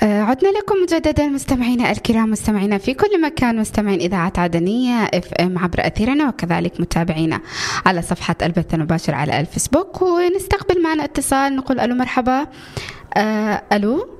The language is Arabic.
عدنا لكم مجددا مستمعينا الكرام، مستمعينا في كل مكان، مستمعين إذاعة عدنية اف ام عبر أثيرنا، وكذلك متابعينا على صفحة البث المباشر على الفيسبوك. ونستقبل معنا اتصال، نقول ألو مرحبا. ألو